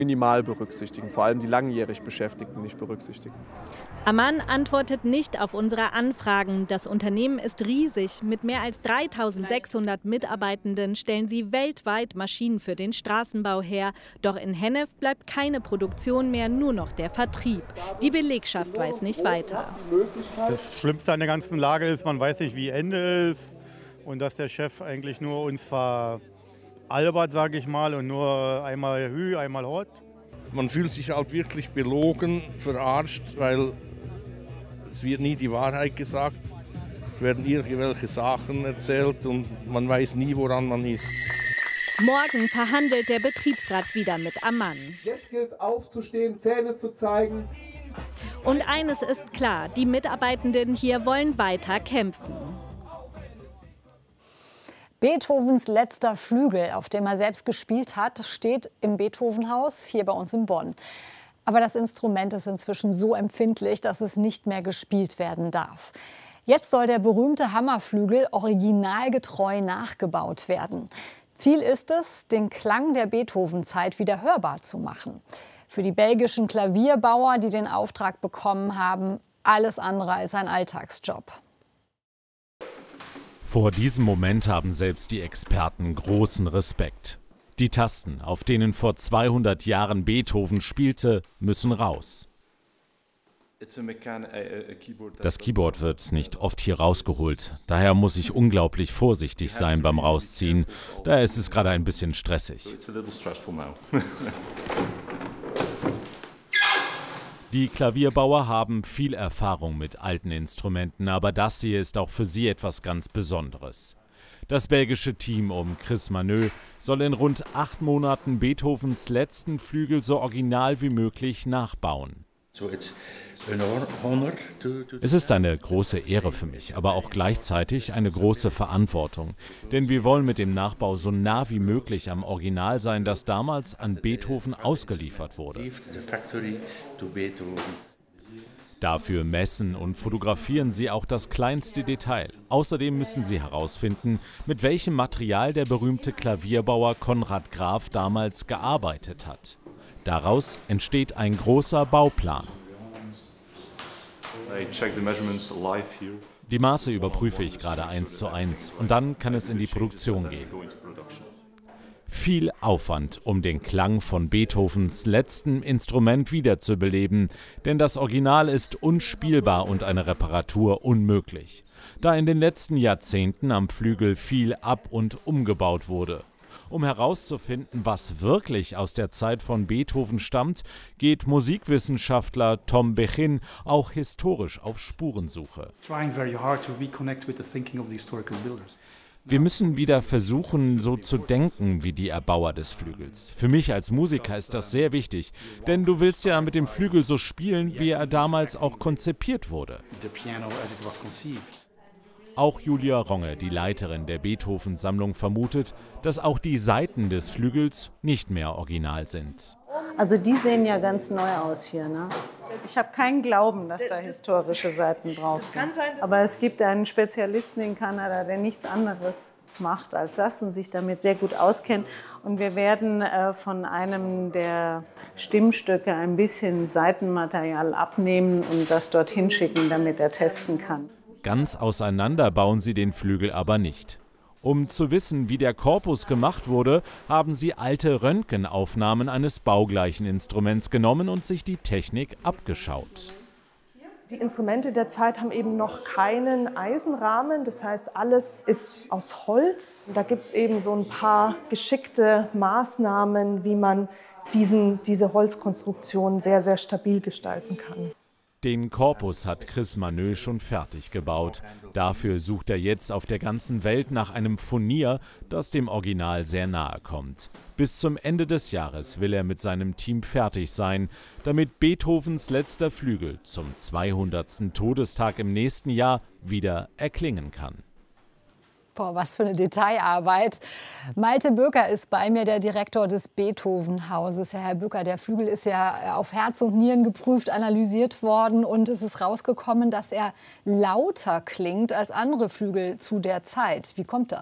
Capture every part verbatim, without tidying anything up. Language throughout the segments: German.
minimal berücksichtigen, vor allem die langjährig Beschäftigten nicht berücksichtigen. Amann antwortet nicht auf unsere Anfragen. Das Unternehmen ist riesig. Mit mehr als dreitausendsechshundert Mitarbeitenden stellen sie weltweit Maschinen für den Straßenbau her. Doch in Hennef bleibt keine Produktion mehr, nur noch der Vertrieb. Die Belegschaft weiß nicht weiter. Das Schlimmste an der ganzen Lage ist, man weiß nicht, wie Ende ist und dass der Chef eigentlich nur uns veralbert, sage ich mal, und nur einmal Hü, einmal Hot. Man fühlt sich halt wirklich belogen, verarscht, weil es wird nie die Wahrheit gesagt. Es werden irgendwelche Sachen erzählt und man weiß nie, woran man ist. Morgen verhandelt der Betriebsrat wieder mit Amann. Jetzt gilt es aufzustehen, Zähne zu zeigen. Und eines ist klar, die Mitarbeitenden hier wollen weiter kämpfen. Beethovens letzter Flügel, auf dem er selbst gespielt hat, steht im Beethovenhaus hier bei uns in Bonn. Aber das Instrument ist inzwischen so empfindlich, dass es nicht mehr gespielt werden darf. Jetzt soll der berühmte Hammerflügel originalgetreu nachgebaut werden. Ziel ist es, den Klang der Beethoven-Zeit wieder hörbar zu machen. Für die belgischen Klavierbauer, die den Auftrag bekommen haben, alles andere als ein Alltagsjob. Vor diesem Moment haben selbst die Experten großen Respekt. Die Tasten, auf denen vor zweihundert Jahren Beethoven spielte, müssen raus. Das Keyboard wird nicht oft hier rausgeholt. Daher muss ich unglaublich vorsichtig sein beim Rausziehen. Daher ist es gerade ein bisschen stressig. Die Klavierbauer haben viel Erfahrung mit alten Instrumenten, aber das hier ist auch für sie etwas ganz Besonderes. Das belgische Team um Chris Maneux soll in rund acht Monaten Beethovens letzten Flügel so original wie möglich nachbauen. Es ist eine große Ehre für mich, aber auch gleichzeitig eine große Verantwortung. Denn wir wollen mit dem Nachbau so nah wie möglich am Original sein, das damals an Beethoven ausgeliefert wurde. Dafür messen und fotografieren sie auch das kleinste Detail. Außerdem müssen sie herausfinden, mit welchem Material der berühmte Klavierbauer Konrad Graf damals gearbeitet hat. Daraus entsteht ein großer Bauplan. Die Maße überprüfe ich gerade eins zu eins und dann kann es in die Produktion gehen. Viel Aufwand, um den Klang von Beethovens letztem Instrument wiederzubeleben, denn das Original ist unspielbar und eine Reparatur unmöglich, da in den letzten Jahrzehnten am Flügel viel ab- und umgebaut wurde. Um herauszufinden, was wirklich aus der Zeit von Beethoven stammt, geht Musikwissenschaftler Tom Bechin auch historisch auf Spurensuche. Wir müssen wieder versuchen, so zu denken wie die Erbauer des Flügels. Für mich als Musiker ist das sehr wichtig, denn du willst ja mit dem Flügel so spielen, wie er damals auch konzipiert wurde. Auch Julia Ronge, die Leiterin der Beethoven-Sammlung, vermutet, dass auch die Saiten des Flügels nicht mehr original sind. Also die sehen ja ganz neu aus hier, ne? Ich habe keinen Glauben, dass da historische Seiten drauf sind. Aber es gibt einen Spezialisten in Kanada, der nichts anderes macht als das und sich damit sehr gut auskennt. Und wir werden äh, von einem der Stimmstücke ein bisschen Seitenmaterial abnehmen und das dorthin schicken, damit er testen kann. Ganz auseinander bauen sie den Flügel aber nicht. Um zu wissen, wie der Korpus gemacht wurde, haben sie alte Röntgenaufnahmen eines baugleichen Instruments genommen und sich die Technik abgeschaut. Die Instrumente der Zeit haben eben noch keinen Eisenrahmen, das heißt, alles ist aus Holz. Da gibt es eben so ein paar geschickte Maßnahmen, wie man diesen, diese Holzkonstruktion sehr, sehr stabil gestalten kann. Den Korpus hat Chris Maneux schon fertig gebaut. Dafür sucht er jetzt auf der ganzen Welt nach einem Furnier, das dem Original sehr nahe kommt. Bis zum Ende des Jahres will er mit seinem Team fertig sein, damit Beethovens letzter Flügel zum zweihundertsten Todestag im nächsten Jahr wieder erklingen kann. Boah, was für eine Detailarbeit. Malte Böker ist bei mir, der Direktor des Beethoven-Hauses. Ja, Herr Böker, der Flügel ist ja auf Herz und Nieren geprüft, analysiert worden und es ist rausgekommen, dass er lauter klingt als andere Flügel zu der Zeit. Wie kommt das?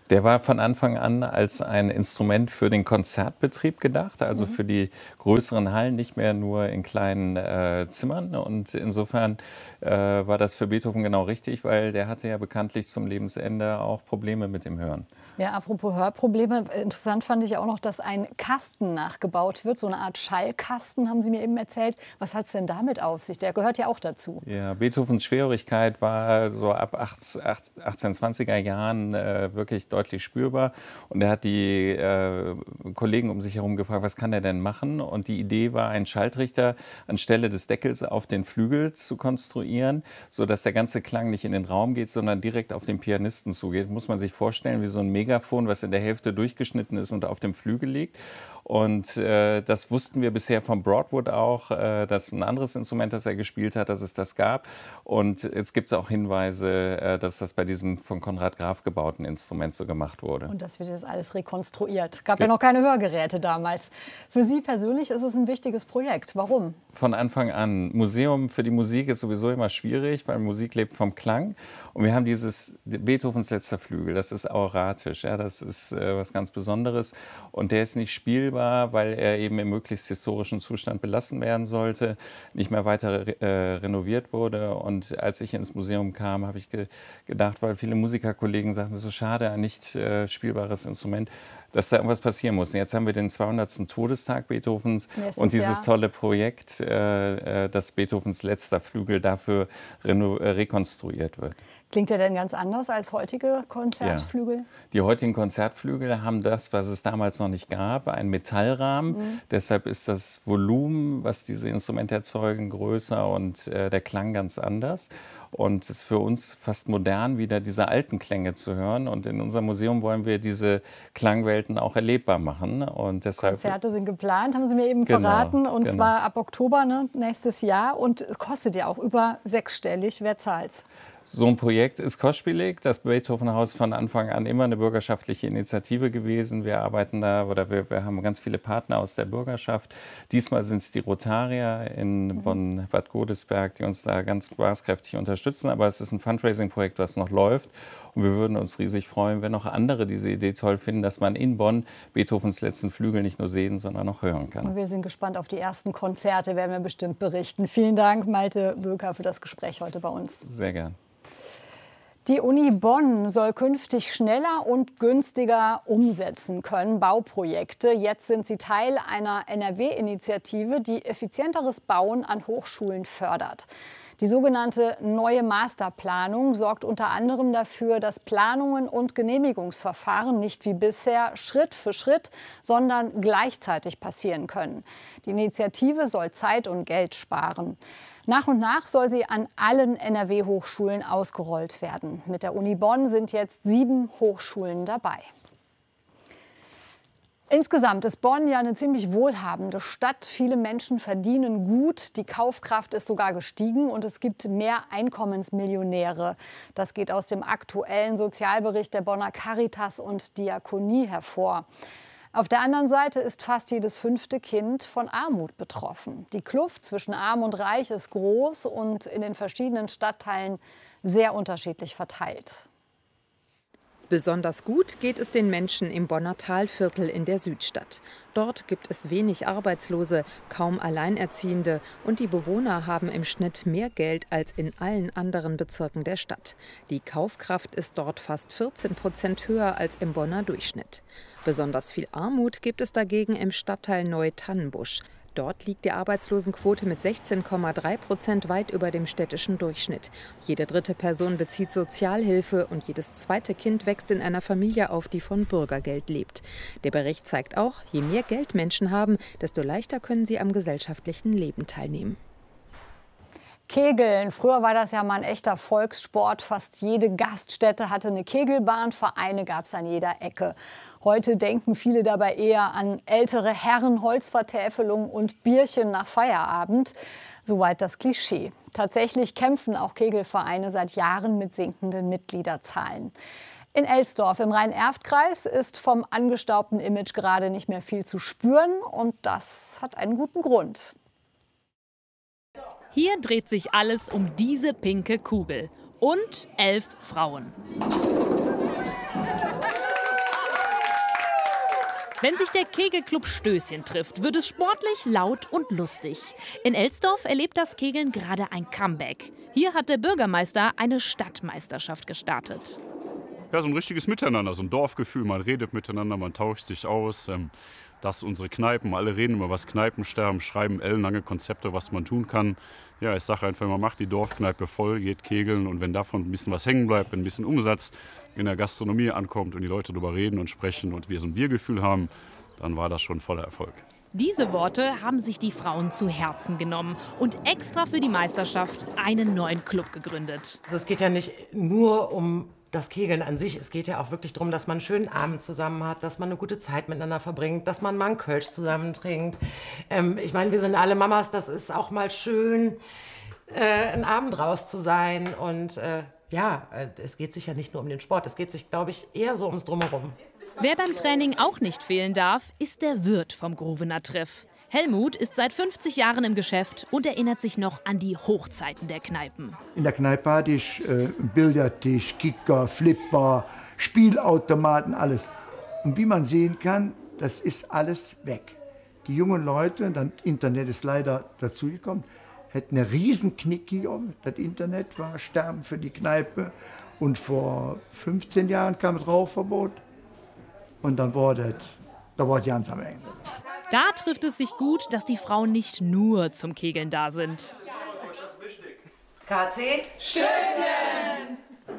Der war von Anfang an als ein Instrument für den Konzertbetrieb gedacht, also mhm. für die größeren Hallen, nicht mehr nur in kleinen äh, Zimmern. Und insofern äh, war das für Beethoven genau richtig, weil der hatte ja bekanntlich zum Lebensende auch Probleme mit dem Hören. Ja, apropos Hörprobleme, interessant fand ich auch noch, dass ein Kasten nachgebaut wird, so eine Art Schallkasten, haben Sie mir eben erzählt. Was hat es denn damit auf sich? Der gehört ja auch dazu. Ja, Beethovens Schwerhörigkeit war so ab achtzehnhundertzwanziger Jahren äh, wirklich deutlich spürbar. Und er hat die äh, Kollegen um sich herum gefragt, was kann er denn machen? Und die Idee war, einen Schalltrichter anstelle des Deckels auf den Flügel zu konstruieren, sodass der ganze Klang nicht in den Raum geht, sondern direkt auf den Pianisten zugeht. Muss man sich vorstellen, wie so ein Megafon, was in der Hälfte durchgeschnitten ist und auf dem Flügel liegt. Und äh, das wussten wir bisher von Broadwood auch, äh, dass ein anderes Instrument, das er gespielt hat, dass es das gab. Und jetzt gibt es auch Hinweise, äh, dass das bei diesem von Konrad Graf gebauten Instrument so gemacht wurde. Und das wird jetzt alles rekonstruiert. Gab ja, ja noch keine Hörgeräte damals. Für Sie persönlich ist es ein wichtiges Projekt. Warum? Von Anfang an. Museum für die Musik ist sowieso immer schwierig, weil Musik lebt vom Klang. Und wir haben dieses Beethovens letzter Flügel, das ist auratisch, ja, das ist äh, was ganz Besonderes. Und der ist nicht spielbar, weil er eben im möglichst historischen Zustand belassen werden sollte, nicht mehr weiter äh, renoviert wurde. Und als ich ins Museum kam, habe ich ge gedacht, weil viele Musikerkollegen sagten, es ist so schade, ein nicht äh, spielbares Instrument, dass da irgendwas passieren muss. Und jetzt haben wir den zweihundertsten Todestag Beethovens Nächstes und dieses Jahr. tolle Projekt, äh, dass Beethovens letzter Flügel dafür rekonstruiert wird. Klingt der denn ganz anders als heutige Konzertflügel? Ja. Die heutigen Konzertflügel haben das, was es damals noch nicht gab, einen Metallrahmen. Mhm. Deshalb ist das Volumen, was diese Instrumente erzeugen, größer und äh, der Klang ganz anders. Und es ist für uns fast modern, wieder diese alten Klänge zu hören. Und in unserem Museum wollen wir diese Klangwelten auch erlebbar machen. Und deshalb Konzerte sind geplant, haben Sie mir eben genau, verraten. Und genau. zwar ab Oktober, ne, nächstes Jahr. Und es kostet ja auch über sechsstellig. Wer zahlt's? So ein Projekt ist kostspielig. Das Beethoven-Haus von Anfang an immer eine bürgerschaftliche Initiative gewesen. Wir arbeiten da, oder wir, wir haben ganz viele Partner aus der Bürgerschaft. Diesmal sind es die Rotarier in mhm. Bonn-Bad Godesberg, die uns da ganz maßkräftig unterstützen. Aber es ist ein Fundraising-Projekt, was noch läuft. Und wir würden uns riesig freuen, wenn auch andere diese Idee toll finden, dass man in Bonn Beethovens letzten Flügel nicht nur sehen, sondern auch hören kann. Und wir sind gespannt auf die ersten Konzerte, werden wir bestimmt berichten. Vielen Dank, Malte Böker, für das Gespräch heute bei uns. Sehr gern. Die Uni Bonn soll künftig schneller und günstiger umsetzen können, Bauprojekte. Jetzt sind sie Teil einer N R W-Initiative, die effizienteres Bauen an Hochschulen fördert. Die sogenannte neue Masterplanung sorgt unter anderem dafür, dass Planungen und Genehmigungsverfahren nicht wie bisher Schritt für Schritt, sondern gleichzeitig passieren können. Die Initiative soll Zeit und Geld sparen. Nach und nach soll sie an allen N R W-Hochschulen ausgerollt werden. Mit der Uni Bonn sind jetzt sieben Hochschulen dabei. Insgesamt ist Bonn ja eine ziemlich wohlhabende Stadt. Viele Menschen verdienen gut, die Kaufkraft ist sogar gestiegen und es gibt mehr Einkommensmillionäre. Das geht aus dem aktuellen Sozialbericht der Bonner Caritas und Diakonie hervor. Auf der anderen Seite ist fast jedes fünfte Kind von Armut betroffen. Die Kluft zwischen Arm und Reich ist groß und in den verschiedenen Stadtteilen sehr unterschiedlich verteilt. Besonders gut geht es den Menschen im Bonner Talviertel in der Südstadt. Dort gibt es wenig Arbeitslose, kaum Alleinerziehende und die Bewohner haben im Schnitt mehr Geld als in allen anderen Bezirken der Stadt. Die Kaufkraft ist dort fast vierzehn Prozent höher als im Bonner Durchschnitt. Besonders viel Armut gibt es dagegen im Stadtteil Neu-Tannenbusch. Dort liegt die Arbeitslosenquote mit sechzehn Komma drei Prozent weit über dem städtischen Durchschnitt. Jede dritte Person bezieht Sozialhilfe und jedes zweite Kind wächst in einer Familie auf, die von Bürgergeld lebt. Der Bericht zeigt auch, je mehr Geld Menschen haben, desto leichter können sie am gesellschaftlichen Leben teilnehmen. Kegeln. Früher war das ja mal ein echter Volkssport. Fast jede Gaststätte hatte eine Kegelbahn, Vereine gab es an jeder Ecke. Heute denken viele dabei eher an ältere Herren, Holzvertäfelung und Bierchen nach Feierabend. Soweit das Klischee. Tatsächlich kämpfen auch Kegelvereine seit Jahren mit sinkenden Mitgliederzahlen. In Elsdorf im Rhein-Erft-Kreis ist vom angestaubten Image gerade nicht mehr viel zu spüren. Und das hat einen guten Grund. Hier dreht sich alles um diese pinke Kugel und elf Frauen. Wenn sich der Kegelclub Stößchen trifft, wird es sportlich, laut und lustig. In Elsdorf erlebt das Kegeln gerade ein Comeback. Hier hat der Bürgermeister eine Stadtmeisterschaft gestartet. Ja, so ein richtiges Miteinander, so ein Dorfgefühl. Man redet miteinander, man tauscht sich aus. Das unsere Kneipen, alle reden über was Kneipensterben, schreiben ellenlange Konzepte, was man tun kann. Ja, ich sage einfach, man macht die Dorfkneipe voll, geht kegeln und wenn davon ein bisschen was hängen bleibt, wenn ein bisschen Umsatz in der Gastronomie ankommt und die Leute darüber reden und sprechen und wir so ein Biergefühl haben, dann war das schon voller Erfolg. Diese Worte haben sich die Frauen zu Herzen genommen und extra für die Meisterschaft einen neuen Club gegründet. Also es geht ja nicht nur um das Kegeln an sich. Es geht ja auch wirklich darum, dass man einen schönen Abend zusammen hat, dass man eine gute Zeit miteinander verbringt, dass man mal einen Kölsch zusammen trinkt. Ähm, ich meine, wir sind alle Mamas, das ist auch mal schön, äh, einen Abend raus zu sein. Und äh, ja, äh, es geht sich ja nicht nur um den Sport, es geht sich, glaube ich, eher so ums Drumherum. Wer beim Training auch nicht fehlen darf, ist der Wirt vom Grovener Treff. Helmut ist seit fünfzig Jahren im Geschäft und erinnert sich noch an die Hochzeiten der Kneipen. In der Kneipe hatte ich äh, Billardtisch, Kicker, Flipper, Spielautomaten, alles. Und wie man sehen kann, das ist alles weg. Die jungen Leute, das Internet ist leider dazugekommen, hätten einen riesen Knick hier. Das Internet war Sterben für die Kneipe. Und vor fünfzehn Jahren kam das Rauchverbot. Und dann war das, da war die ganz am Ende. Da trifft es sich gut, dass die Frauen nicht nur zum Kegeln da sind. K C Stößchen!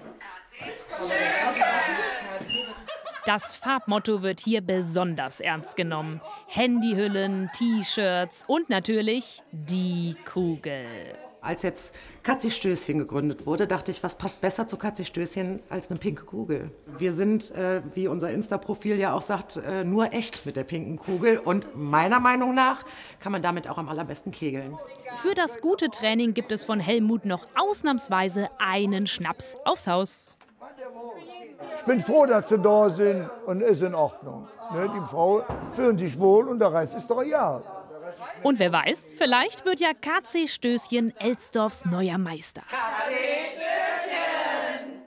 Das Farbmotto wird hier besonders ernst genommen. Handyhüllen, T-Shirts und natürlich die Kugel. Als jetzt Katzi-Stößchen gegründet wurde, dachte ich, was passt besser zu Katzi-Stößchen als eine pinke Kugel? Wir sind, äh, wie unser Insta-Profil ja auch sagt, äh, nur echt mit der pinken Kugel. Und meiner Meinung nach kann man damit auch am allerbesten kegeln. Für das gute Training gibt es von Helmut noch ausnahmsweise einen Schnaps aufs Haus. Ich bin froh, dass sie da sind und ist in Ordnung. Ne, die Frau fühlen sich wohl und der Rest ist doch ja. Und wer weiß, vielleicht wird ja K C Stößchen Elsdorfs neuer Meister. K C Stößchen!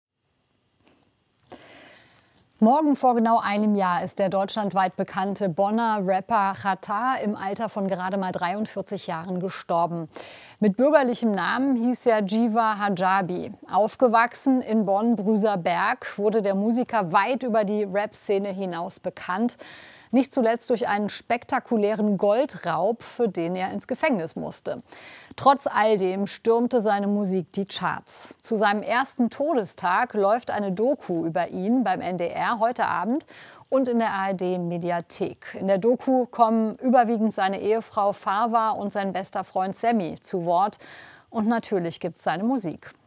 Morgen vor genau einem Jahr ist der deutschlandweit bekannte Bonner Rapper Xatar im Alter von gerade mal dreiundvierzig Jahren gestorben. Mit bürgerlichem Namen hieß er Jiva Hajabi. Aufgewachsen in Bonn-Brüserberg wurde der Musiker weit über die Rap-Szene hinaus bekannt. Nicht zuletzt durch einen spektakulären Goldraub, für den er ins Gefängnis musste. Trotz all dem stürmte seine Musik die Charts. Zu seinem ersten Todestag läuft eine Doku über ihn beim N D R heute Abend und in der A R D-Mediathek. In der Doku kommen überwiegend seine Ehefrau Farwa und sein bester Freund Sammy zu Wort. Und natürlich gibt es seine Musik.